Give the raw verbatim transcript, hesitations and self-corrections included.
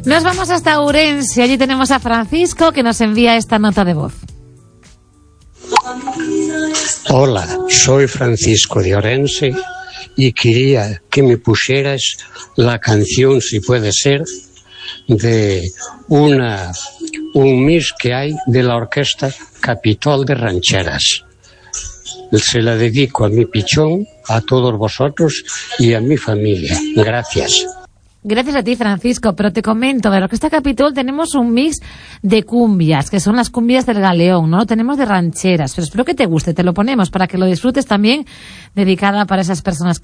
Nos vamos hasta Ourense. Allí tenemos a Francisco, que nos envía esta nota de voz. Hola, soy Francisco de Ourense y quería que me pusieras la canción, si puede ser, de una un mix que hay de la Orquesta Capitol de Rancheras. Se la dedico a mi pichón, a todos vosotros y a mi familia. Gracias. Gracias a ti, Francisco, pero te comento, de la Orquesta Capitol tenemos un mix de cumbias, que son las cumbias del Galeón, ¿no? Lo tenemos de rancheras, pero espero que te guste, te lo ponemos para que lo disfrutes también, dedicada para esas personas que